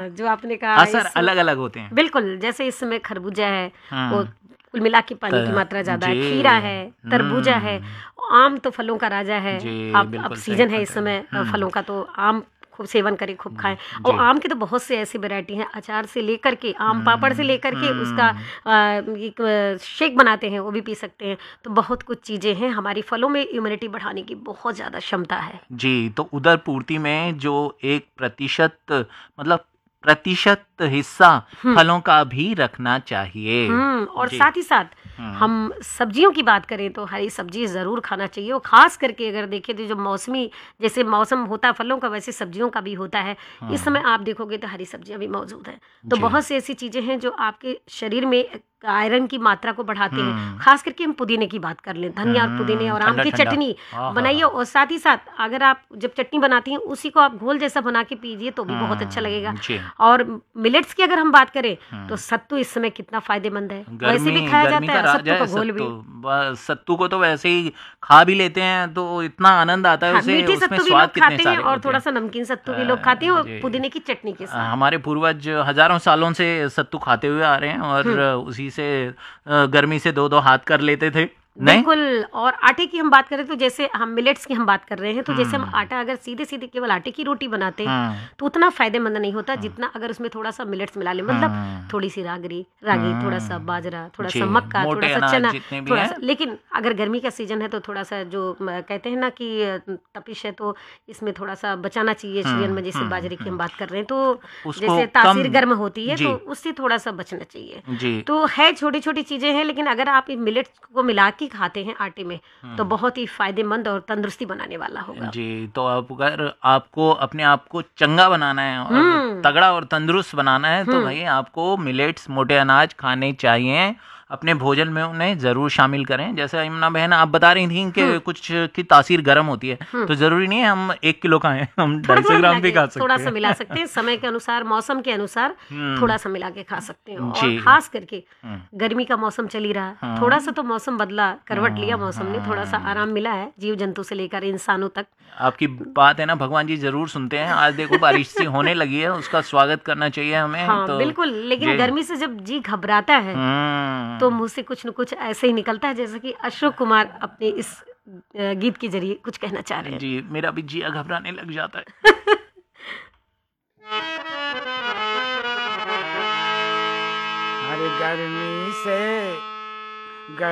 जो आपने कहा असर अलग अलग होते हैं। बिल्कुल, जैसे इस समय खरबूजा है, वो कुल मिला के पानी की मात्रा ज्यादा है, जी। खीरा है, तरबूजा है, आम तो फलों का राजा है। जी, अब बिल्कुल सही सीजन है इस बात है। समय फलों का, तो आम खूब सेवन करें, खूब खाएं। जी। और आम के तो बहुत से ऐसी वैरायटी हैं, अचार से लेकर के, आम पापड़ से लेकर के उसका एक शेक बनाते हैं, वो भी पी सकते हैं। तो बहुत कुछ चीज़ें हैं, हमारी फलों में इम्यूनिटी बढ़ाने की बहुत ज़्यादा क्षमता है। जी, तो उदर पूर्ति में जो 1% मतलब प्रतिशत हिस्सा फलों का भी रखना चाहिए। और जी। साथ ही साथ हम सब्जियों की बात करें तो हरी सब्जी ज़रूर खाना चाहिए। और ख़ास करके अगर देखें तो जो मौसमी, जैसे मौसम होता है फलों का, वैसे सब्जियों का भी होता है। इस समय आप देखोगे तो हरी सब्जियां भी मौजूद हैं। तो जी। बहुत सी ऐसी चीज़ें हैं जो आपके शरीर में आयरन की मात्रा को बढ़ाते हैं। खास करके हम पुदीने की बात कर लें, धनिया और पुदीने और आम ठंडा की ठंडा। चटनी हाँ, बनाइए। हाँ, और साथ ही साथ अगर आप जब चटनी बनाती हैं उसी को आप घोल जैसा बना के पीजिए तो भी बहुत अच्छा लगेगा। जी। और मिलेट्स की अगर हम बात करें तो सत्तू इस समय कितना फायदेमंद है, वैसे भी खाया गर्मी जाता का है, राजा सत्तू है का घोल भी। सत्तू। सत्तू को तो वैसे ही खा भी लेते हैं तो इतना आनंद आता है हाँ, उसे, मीठी उसमें सत्तू भी स्वाद लोग कितने खाते हैं सारे और होते थोड़ा हैं। सा नमकीन सत्तू भी लोग खाते हैं, और जी। पुदीने की चटनी के साथ। हमारे पूर्वज हजारों सालों से सत्तू खाते हुए आ रहे हैं और उसी से गर्मी से 2-2 हाथ कर लेते थे। नहीं? बिल्कुल। और आटे की हम बात करें तो जैसे हम मिलेट्स की हम बात कर रहे हैं, तो जैसे हम आटा अगर सीधे सीधे केवल आटे की रोटी बनाते हैं तो उतना फायदेमंद नहीं होता जितना अगर उसमें थोड़ा सा मिलेट्स मिला ले। मतलब थोड़ी सी रागी, थोड़ा सा बाजरा, थोड़ा सा मक्का, थोड़ा मोटे सा अनाज चना, जितने भी थोड़ा हैं। सा। लेकिन अगर गर्मी का सीजन है तो थोड़ा सा जो कहते हैं ना कि तपिश है, तो इसमें थोड़ा सा बचाना चाहिए शरीर में। जैसे बाजरे की हम बात कर रहे हैं तो उसको जैसे कम। तासीर गर्म होती है जी। तो उससे थोड़ा सा बचना चाहिए। जी। तो है, छोटी छोटी चीजें हैं, लेकिन अगर आप मिलेट्स को मिला के खाते हैं आटे में तो बहुत ही फायदेमंद और तंदुरुस्ती बनाने वाला होगा। जी, तो अगर आपको अपने आप को चंगा बनाना है और तगड़ा और तंदुरुस्त बनाना है तो भाई आपको मिलेट्स, मोटे अनाज खाने चाहिए। अपने भोजन में उन्हें जरूर शामिल करें। जैसे इमना बहन आप बता रही थी कि कुछ की तासीर गर्म होती है, तो जरूरी नहीं है हम 1 किलो खाएं, हम 250 ग्राम भी खा सकते थोड़ा हैं। सा मिला सकते हैं, समय के अनुसार, मौसम के अनुसार थोड़ा सा मिला के खा सकते हैं। और जी। खास करके गर्मी का मौसम चल ही रहा, थोड़ा सा तो मौसम बदला, करवट लिया मौसम ने, थोड़ा सा आराम मिला है जीव जंतु से लेकर इंसानों तक। आपकी बात है ना, भगवान जी जरूर सुनते हैं। आज देखो बारिश सी होने लगी है, उसका स्वागत करना चाहिए हमें। हाँ तो बिल्कुल। लेकिन गर्मी से जब जी घबराता है तो मुंह से कुछ न कुछ ऐसे ही निकलता है, जैसे कि अशोक कुमार अपने इस गीत के जरिए कुछ कहना चाह रहे हैं। जी, मेरा भी जिया घबराने लग जाता है। हर गर्मी से